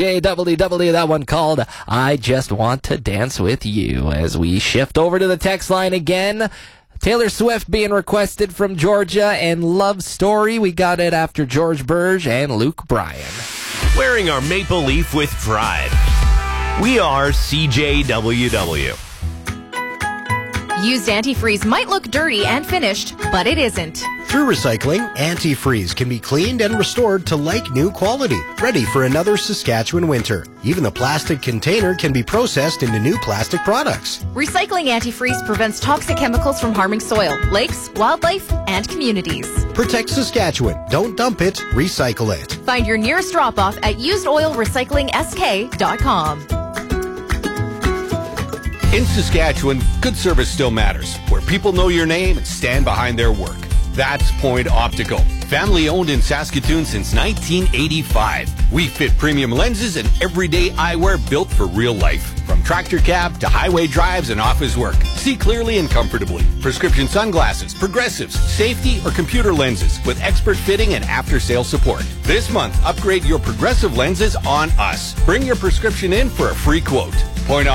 JWW, that one called I Just Want to Dance With You. As we shift over to the text line again, Taylor Swift being requested from Georgia, and Love Story. We got it after George Burge and Luke Bryan. Wearing our maple leaf with pride. We are CJWW. Used antifreeze might look dirty and finished, but it isn't. Through recycling, antifreeze can be cleaned and restored to like-new quality, ready for another Saskatchewan winter. Even the plastic container can be processed into new plastic products. Recycling antifreeze prevents toxic chemicals from harming soil, lakes, wildlife, and communities. Protect Saskatchewan. Don't dump it, recycle it. Find your nearest drop-off at usedoilrecyclingsk.com. In Saskatchewan, good service still matters, where people know your name and stand behind their work. That's Point Optical. Family owned in Saskatoon since 1985. We fit premium lenses and everyday eyewear built for real life. From tractor cab to highway drives and office work. See clearly and comfortably. Prescription sunglasses, progressives, safety, or computer lenses with expert fitting and after-sale support. This month, upgrade your progressive lenses on us. Bring your prescription in for a free quote. Point